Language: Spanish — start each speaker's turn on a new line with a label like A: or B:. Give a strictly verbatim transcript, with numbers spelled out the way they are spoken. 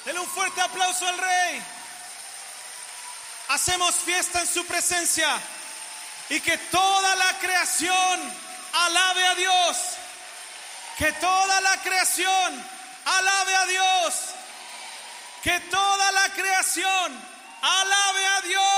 A: Denle un fuerte aplauso al Rey. Hacemos fiesta en su presencia y que toda la creación alabe a Dios. Que toda la creación alabe a Dios. Que toda la creación alabe a Dios.